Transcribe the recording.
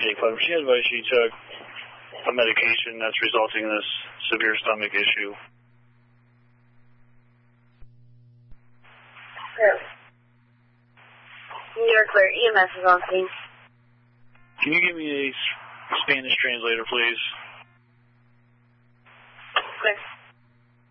but she advised she took a medication that's resulting in this severe stomach issue. New York Clear, EMS is on scene. Can you give me a Spanish translator, please? Clear.